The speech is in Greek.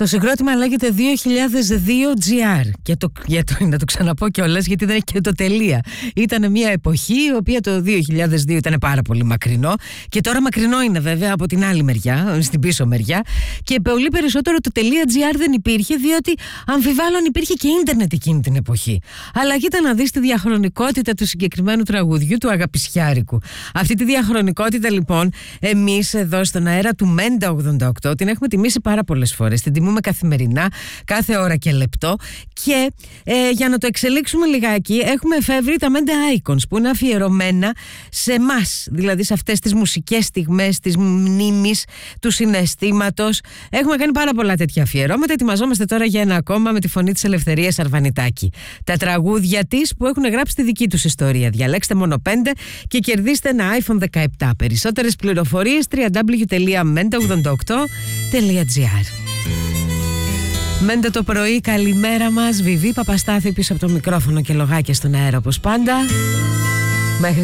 Το συγκρότημα λέγεται 2002 GR και να το ξαναπώ κιόλας γιατί δεν έχει και το τελεία. Ήταν μια εποχή η οποία το 2002 ήταν πάρα πολύ μακρινό και τώρα μακρινό είναι βέβαια από την άλλη μεριά, στην πίσω μεριά, και πολύ περισσότερο το τελεία GR δεν υπήρχε, διότι αμφιβάλλω αν υπήρχε και ίντερνετ εκείνη την εποχή. Αλλά κοίτα να δεις τη διαχρονικότητα του συγκεκριμένου τραγουδιού του Αγαπησιάρικου. Αυτή τη διαχρονικότητα λοιπόν εμείς εδώ στον αέρα του Μέντα 88 την έχουμε τιμήσει πάρα πολλές φορές. Την τιμούμε καθημερινά, κάθε ώρα και λεπτό. Και για να το εξελίξουμε λιγάκι, έχουμε εφεύρει τα Μέντα Icons που είναι αφιερωμένα σε εμάς, δηλαδή σε αυτές τις μουσικές στιγμές της μνήμης, του συναισθήματος. Έχουμε κάνει πάρα πολλά τέτοια αφιερώματα. Ετοιμαζόμαστε τώρα για ένα ακόμα με τη φωνή της Ελευθερίας Αρβανιτάκη. Τα τραγούδια της που έχουν γράψει τη δική τους ιστορία. Διαλέξτε μόνο 5 και κερδίστε ένα iPhone 17. Περισσότερες πληροφορίες www.menta88.gr. Μέντε το πρωί, καλημέρα μας. Βιβί Παπαστάθη πίσω από το μικρόφωνο και λογάκια στον αέρα όπως πάντα. Μέχρι